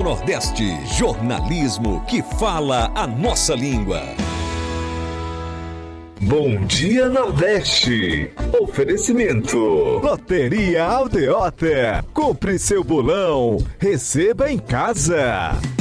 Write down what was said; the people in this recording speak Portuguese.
Nordeste, jornalismo que fala a nossa língua. Bom Dia Nordeste. Oferecimento. Loteria Aldeota. Compre seu bolão. Receba em casa.